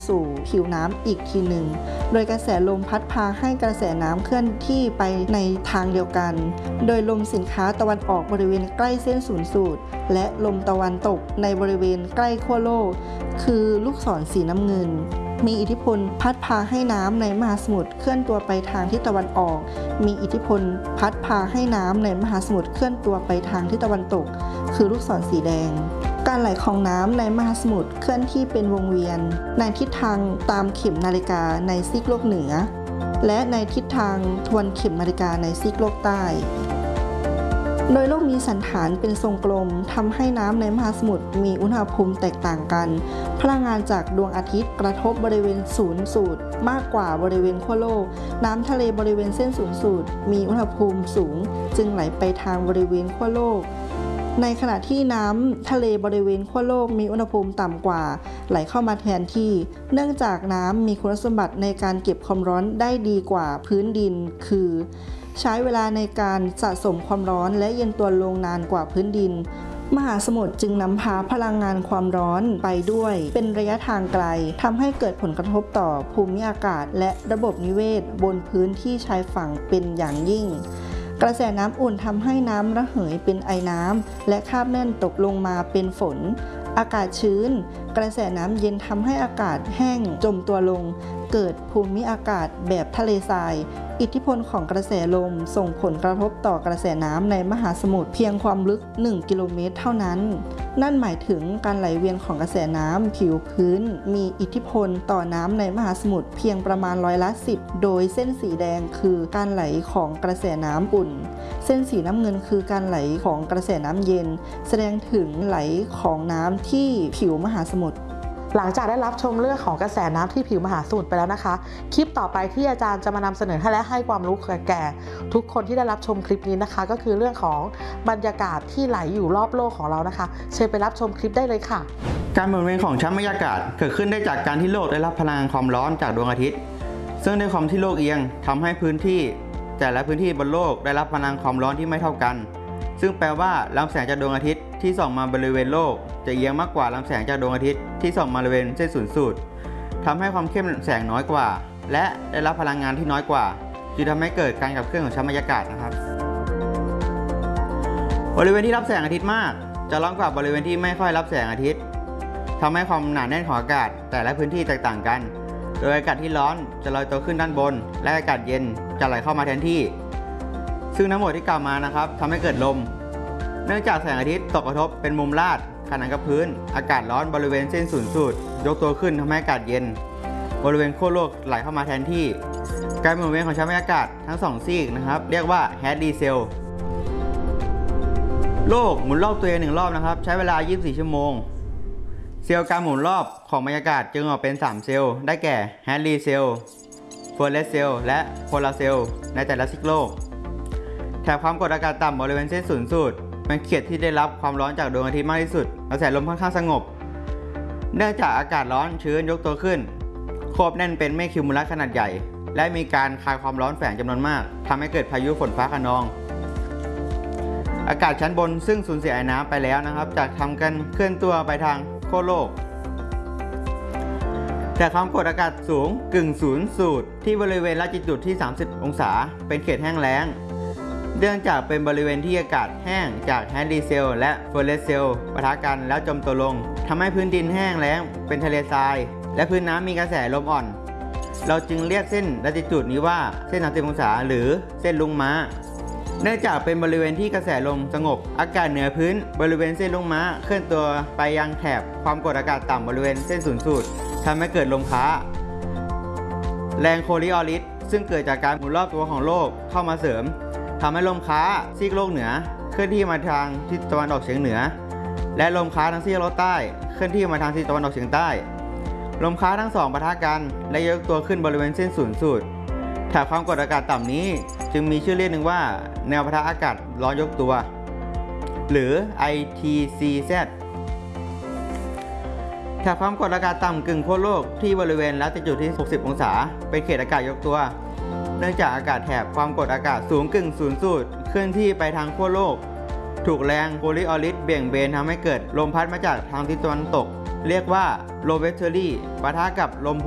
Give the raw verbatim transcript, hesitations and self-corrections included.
สู่ผิวน้ำอีกทีหนึ่งโดยกระแสลมพัดพาให้กระแสน้ำเคลื่อนที่ไปในทางเดียวกันโดยลมสินค้าตะวันออกบริเวณใกล้เส้นศูนย์สูตรและลมตะวันตกในบริเวณใกล้ขั้วโลกคือลูกศรสีน้ำเงินมีอิทธิพลพัดพาให้น้ำในมหาสมุทรเคลื่อนตัวไปทางทิศตะวันออกมีอิทธิพลพัดพาให้น้ำในมหาสมุทรเคลื่อนตัวไปทางทิศตะวันตกคือลูกศรสีแดงการไหลของน้ำในมหาสมุทรเคลื่อนที่เป็นวงเวียนในทิศทางตามเข็มนาฬิกาในซีกโลกเหนือและในทิศทางทวนเข็มนาฬิกาในซีกโลกใต้โดยโลกมีสันฐานเป็นทรงกลมทำให้น้ำในมหาสมุทรมีอุณหภูมิแตกต่างกันพลังงานจากดวงอาทิตย์กระทบบริเวณศูนย์สูตรมากกว่าบริเวณขั้วโลกน้ำทะเลบริเวณเส้นศูนย์สูตรมีอุณหภูมิสูงจึงไหลไปทางบริเวณขั้วโลกในขณะที่น้ำทะเลบริเวณขั้วโลกมีอุณหภูมิต่ำกว่าไหลเข้ามาแทนที่เนื่องจากน้ำมีคุณสมบัติในการเก็บความร้อนได้ดีกว่าพื้นดินคือใช้เวลาในการสะสมความร้อนและเย็นตัวลงนานกว่าพื้นดินมหาสมุทรจึงนำพาพลังงานความร้อนไปด้วยเป็นระยะทางไกลทำให้เกิดผลกระทบต่อภูมิอากาศและระบบนิเวศบนพื้นที่ชายฝั่งเป็นอย่างยิ่งกระแสน้ำอุ่นทำให้น้ำระเหยเป็นไอน้ำและคราบแน่นตกลงมาเป็นฝนอากาศชื้นกระแสน้ำเย็นทำให้อากาศแห้งจมตัวลงเกิดภูมิอากาศแบบทะเลทรายอิทธิพลของกระแสลมส่งผลกระทบต่อกระแสน้ำในมหาสมุทรเพียงความลึกหนึ่งกิโลเมตรเท่านั้นนั่นหมายถึงการไหลเวียนของกระแสน้ำผิวพื้นมีอิทธิพลต่อน้ำในมหาสมุทรเพียงประมาณร้อยละสิบโดยเส้นสีแดงคือการไหลของกระแสน้ำอุ่นเส้นสีน้ำเงินคือการไหลของกระแสน้ำเย็นแสดงถึงไหลของน้ำที่ผิวมหาสมุทรหลังจากได้รับชมเรื่องของกระแสน้ำที่ผิวมหาสมุทรไปแล้วนะคะคลิปต่อไปที่อาจารย์จะมานำเสนอให้และให้ความรู้แก่ทุกคนที่ได้รับชมคลิปนี้นะคะก็คือเรื่องของบรรยากาศที่ไหลอยู่รอบโลกของเรานะคะเชิญไปรับชมคลิปได้เลยค่ะการหมุนเวียนของชั้นบรรยากาศเกิดขึ้นได้จากการที่โลกได้รับพลังความร้อนจากดวงอาทิตย์ซึ่งด้วยความที่โลกเอียงทำให้พื้นที่แต่ละพื้นที่บนโลกได้รับพลังความร้อนที่ไม่เท่ากันซึ่งแปลว่าลำแสงจากดวงอาทิตย์ที่ส่องมาบริเวณโลกจะเอียงมากกว่าลำแสงจากดวงอาทิตย์ที่ส่องมาบริเวณเส้นศูนย์สูตรทำให้ความเข้มแสงน้อยกว่าและได้รับพลังงานที่น้อยกว่าจึงทำให้เกิดการขับเคลื่อนของชั้นบรรยากาศนะครับบริเวณที่รับแสงอาทิตย์มากจะร้อนกว่าบริเวณที่ไม่ค่อยรับแสงอาทิตย์ทำให้ความหนาแน่นของอากาศแต่ละพื้นที่แตกต่างกันโดยอากาศที่ร้อนจะลอยตัวขึ้นด้านบนและอากาศเย็นจะไหลเข้ามาแทนที่ซึ่งทั้งหมดที่กล่าวมานะครับทำให้เกิดลมเนื่องจากแสงอาทิตย์ตกกระทบเป็นมุมลาดขนานกับพื้นอากาศร้อนบริเวณเส้นศูนย์สูตรยกตัวขึ้นทำให้อากาศเย็นบริเวณขั้วโลกไหลเข้ามาแทนที่การหมุนเวียนของชั้นบรรยากาศทั้งสองซีกนะครับเรียกว่าแฮดดีเซลโลกหมุนรอบตัวเองหนึ่งรอบนะครับใช้เวลายี่สิบสี่ชั่วโมงเซลล์การหมุนรอบของบรรยากาศจึงออกเป็นสามเซลล์ได้แก่แฮดดีเซลโฟเลสเซลและโพลาร์เซลในแต่ละซีกโลกแถบความกดอากาศต่ำบริเวณเส้นศูนย์สูตรเป็นเขตที่ได้รับความร้อนจากดวงอาทิตย์มากที่สุดกระแสลมค่อนข้างสงบเนื่องจากอากาศร้อนชื้นยกตัวขึ้นโคบแน่นเป็นเมฆคิวมูลัสขนาดใหญ่และมีการคายความร้อนแฝงจำนวนมากทำให้เกิดพายุฝนฟ้าคะนองอากาศชั้นบนซึ่งสูญเสียไอน้ำไปแล้วนะครับจากทำกันเคลื่อนตัวไปทางขั้วโลกแต่ความกดอากาศสูงกึ่งศูนย์สูตรที่บริเวณละจิตุดที่สามสิบองศาเป็นเขตแห้งแล้งเนื่องจากเป็นบริเวณที่อากาศแห้งจากแฮดดีเซลและโฟเลสเซลปะทะกันแล้วจมตัวลงทำให้พื้นดินแห้งแล้งเป็นทะเลทรายและพื้นน้ำมีกระแสลมอ่อนเราจึงเรียกเส้นละติจูดนี้ว่าเส้นสามสิบองศาหรือเส้นลุงม้าเนื่องจากเป็นบริเวณที่กระแสลมสงบอากาศเหนือพื้นบริเวณเส้นลุงม้าเคลื่อนตัวไปยังแถบความกดอากาศต่ำบริเวณเส้นศูนย์สูตรทำให้เกิดลมค้าแรงโคลิออริสซึ่งเกิดจากการหมุนรอบตัวของโลกเข้ามาเสริมทำให้ลมค้าซีกโลกเหนือเคลื่อนที่มาทางทิศตะวันออกเฉียงเหนือและลมค้าทางซีกโลกใต้เคลื่อนที่มาทางทิศตะวันออกเฉียงใต้ลมค้าทั้งสองปะทะกันและยกตัวขึ้นบริเวณเส้นศูนย์สูตรแถบความกดอากาศต่ำนี้จึงมีชื่อเรียกหนึ่งว่าแนวปะทะอากาศร้อนยกตัวหรือ ไอ ที ซี แซด แถบความกดอากาศต่ำกึ่งขั้วโลกที่บริเวณละติจูดที่หกสิบองศาเป็นเขตอากาศยกตัวเนื่องจากอากาศแถบความกดอากาศสูงกึ่งศูนย์สูตรเคลื่อนที่ไปทางขั้วโลกถูกแรงโคลิออริสเบี่ยงเบนทำให้เกิดลมพัดมาจากทางทิศตะวันตกเรียกว่า low pressure ปะทะกับลม